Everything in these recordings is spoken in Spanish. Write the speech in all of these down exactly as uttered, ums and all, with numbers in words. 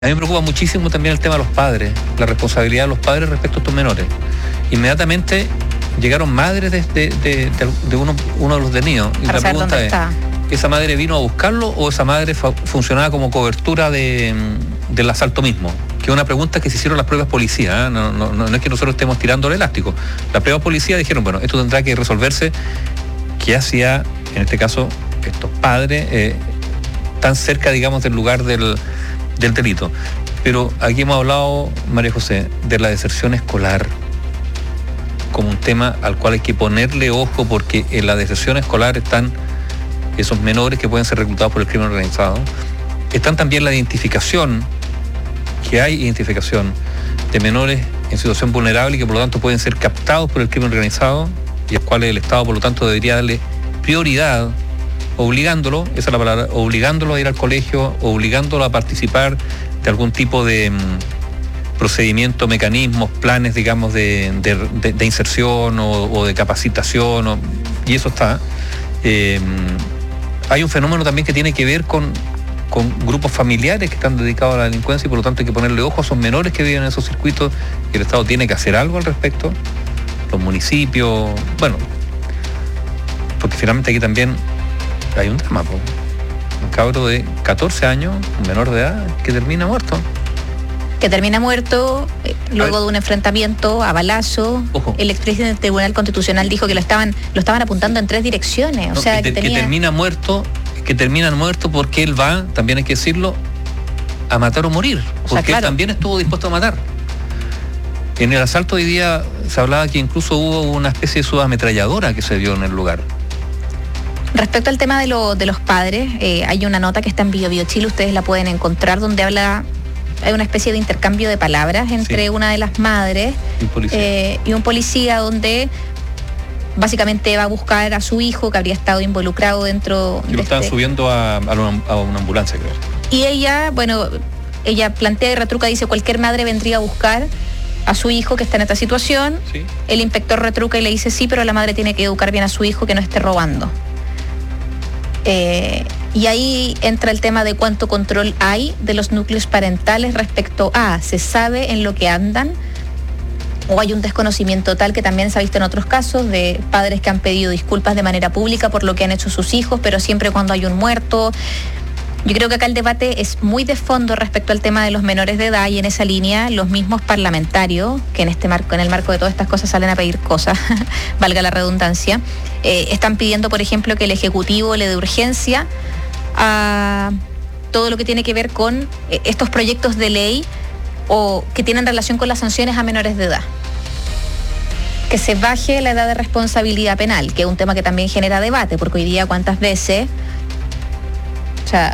A mí me preocupa muchísimo también el tema de los padres, la responsabilidad de los padres respecto a estos menores. Inmediatamente llegaron madres de, de, de, de uno, uno de los detenidos. Y Para la pregunta es, está. ¿esa madre vino a buscarlo o esa madre fa- funcionaba como cobertura de, del asalto mismo? Que es una pregunta que se hicieron las propias policías, ¿eh? no, no, no, no es que nosotros estemos tirando el elástico. Las propias policías dijeron, bueno, esto tendrá que resolverse. ¿Qué hacía, en este caso, estos padres eh, tan cerca, digamos, del lugar del... del delito? Pero aquí hemos hablado, María José, de la deserción escolar como un tema al cual hay que ponerle ojo, porque en la deserción escolar están esos menores que pueden ser reclutados por el crimen organizado. Están también la identificación, que hay identificación de menores en situación vulnerable y que por lo tanto pueden ser captados por el crimen organizado y a los cuales el Estado por lo tanto debería darle prioridad, obligándolo, esa es la palabra, obligándolo a ir al colegio, obligándolo a participar de algún tipo de mmm, procedimiento, mecanismos, planes, digamos, de, de, de, de inserción o, o de capacitación, o, y eso está. Eh, hay un fenómeno también que tiene que ver con, con grupos familiares que están dedicados a la delincuencia y por lo tanto hay que ponerle ojo a esos menores que viven en esos circuitos y el Estado tiene que hacer algo al respecto, los municipios, bueno, porque finalmente aquí también hay un drama, po. Un cabro de catorce años, un menor de edad, que termina muerto. Que termina muerto eh, luego de un enfrentamiento a balazo. Ojo. El expresidente del Tribunal Constitucional dijo que lo estaban lo estaban apuntando en tres direcciones. O No, sea, que, que, te, tenía... que termina muerto, que termina muerto porque él va, también hay que decirlo, a matar o morir. Porque o sea, claro. él también estuvo dispuesto a matar. En el asalto hoy día se hablaba que incluso hubo una especie de subametralladora que se dio en el lugar. Respecto al tema de, lo, de los padres, eh, hay una nota que está en Bio Bio Chile, ustedes la pueden encontrar, donde habla, hay una especie de intercambio de palabras entre sí. una de las madres y un policía, eh, y un policía donde básicamente va a buscar a su hijo que habría estado involucrado dentro y lo de estaban este... subiendo a, a, una, a una ambulancia, creo. Y ella, bueno, ella plantea y retruca, dice, cualquier madre vendría a buscar a su hijo que está en esta situación. Sí. El inspector retruca y le dice, sí, pero la madre tiene que educar bien a su hijo, que no esté robando. Eh, y ahí entra el tema de cuánto control hay de los núcleos parentales respecto a, ¿se sabe en lo que andan? O hay un desconocimiento tal que también se ha visto en otros casos de padres que han pedido disculpas de manera pública por lo que han hecho sus hijos, pero siempre cuando hay un muerto. Yo creo que acá el debate es muy de fondo respecto al tema de los menores de edad y en esa línea los mismos parlamentarios, que en este marco, en el marco de todas estas cosas salen a pedir cosas, valga la redundancia, eh, están pidiendo, por ejemplo, que el Ejecutivo le dé urgencia a todo lo que tiene que ver con eh, estos proyectos de ley o que tienen relación con las sanciones a menores de edad. Que se baje la edad de responsabilidad penal, que es un tema que también genera debate, porque hoy día cuántas veces, o sea,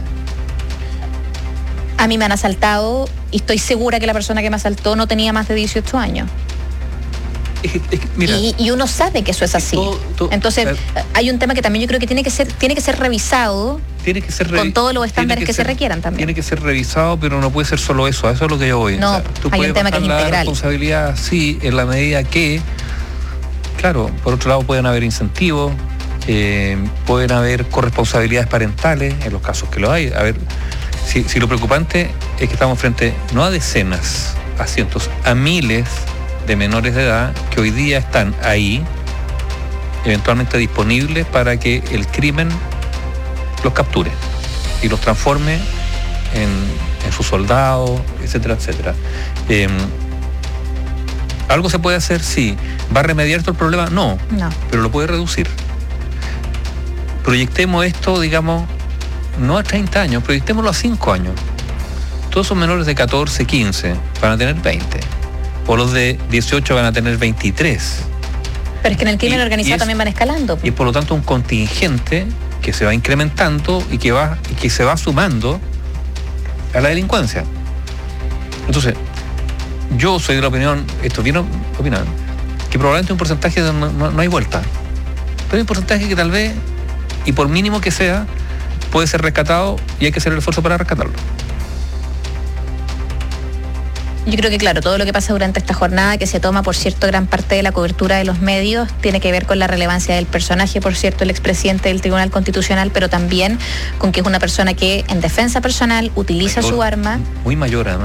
a mí me han asaltado y estoy segura que la persona que me asaltó no tenía más de dieciocho años. Es que, es que, mira, y, y uno sabe que eso es así. Todo, todo, Entonces, eh, hay un tema que también yo creo que tiene que ser, tiene que ser revisado tiene que ser revi- con todos los estándares que, que ser, se requieran también. Tiene que ser revisado, pero no puede ser solo eso, a eso es lo que yo voy. No, o sea, tú hay puedes un tema que es la integral. Responsabilidad, sí, en la medida que, claro, por otro lado pueden haber incentivos, eh, pueden haber corresponsabilidades parentales, en los casos que lo hay. A ver, si, si lo preocupante es que estamos frente no a decenas, a cientos, a miles de menores de edad que hoy día están ahí, eventualmente disponibles para que el crimen los capture y los transforme en, en sus soldados, etcétera, etcétera. Eh, ¿Algo se puede hacer? Sí. ¿Va a remediar todo el problema? No, no. Pero lo puede reducir. Proyectemos esto, digamos, no a treinta años, proyectémoslo a cinco años. Todos esos menores de catorce, quince van a tener veinte. O los de dieciocho van a tener veintitrés. Pero es que en el crimen y, organizado y es, también van escalando. Y es por lo tanto un contingente que se va incrementando y que va y que se va sumando a la delincuencia. Entonces, yo soy de la opinión, esto viene opinan, que probablemente un porcentaje de no, no, no hay vuelta. Pero hay un porcentaje que tal vez, y por mínimo que sea, puede ser rescatado y hay que hacer el esfuerzo para rescatarlo. Yo creo que, claro, todo lo que pasa durante esta jornada, que se toma, por cierto, gran parte de la cobertura de los medios, tiene que ver con la relevancia del personaje, por cierto, el expresidente del Tribunal Constitucional, pero también con que es una persona que, en defensa personal, utiliza mayor, su arma. Muy mayor, además.